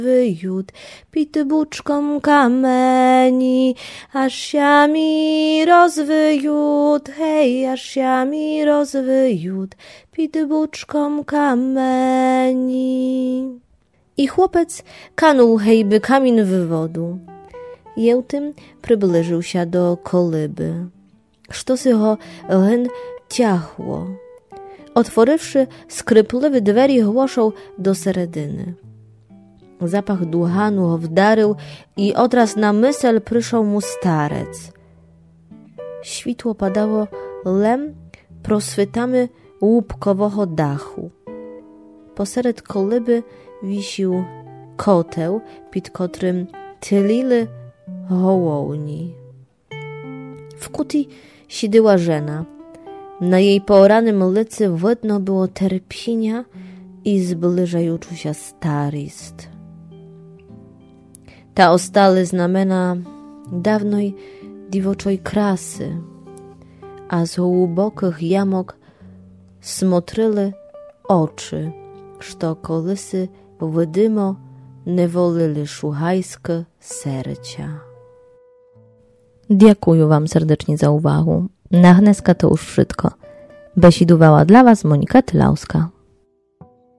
wyjut, pity buczkom kameni, aż siami rozwyjut, hej, aż siami rozwyjut, pity buczkom kameni. I chłopec kanął hejby kamin w wodu. Jełtym przybliżył się do kolyby. Što si ho hen ciachło. Otworywszy skrypliwy dweri, głoszą do seredyny. Zapach duchanu ho wdarył i odraz na mysel przyszł mu starec. Świtło padało lem proswytamy łupkowoho dachu. Posered kolyby wisił koteł, pід kotrym tylili hołowni. W kuti siedziała żena. Na jej poranym licy widno było terpienia i zbliżający się starość. Ta ostale znamena dawnej dziwoczej krasy, a z głębokich jamok smotryły oczy, što kolysy widymo nie wolili szuchajskie sercia. Dziękuję wam serdecznie za uwagę. Na dneska to już wszystko. Besidowała dla was Monika Tylauska.